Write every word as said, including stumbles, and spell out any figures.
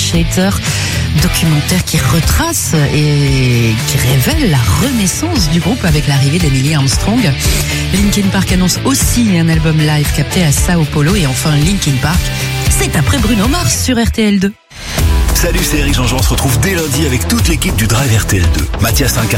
Appreciator, documentaire qui retrace et qui révèle la renaissance du groupe avec l'arrivée d'Emily Armstrong. Linkin Park annonce aussi un album live capté à Sao Paulo. Et enfin, Linkin Park, c'est après Bruno Mars sur R T L deux. Salut, c'est Eric Jean-Jean. On se retrouve dès lundi avec toute l'équipe du Drive R T L deux. Mathias Incar